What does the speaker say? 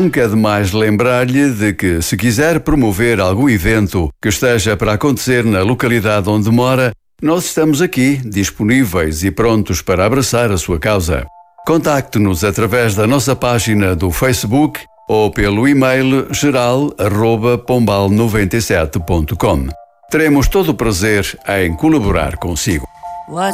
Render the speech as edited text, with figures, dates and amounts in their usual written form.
Nunca é demais lembrar-lhe de que, se quiser promover algum evento que esteja para acontecer na localidade onde mora, nós estamos aqui, disponíveis e prontos para abraçar a sua causa. Contacte-nos através da nossa página do Facebook ou pelo e-mail geral@pombal97.com. Teremos todo o prazer em colaborar consigo.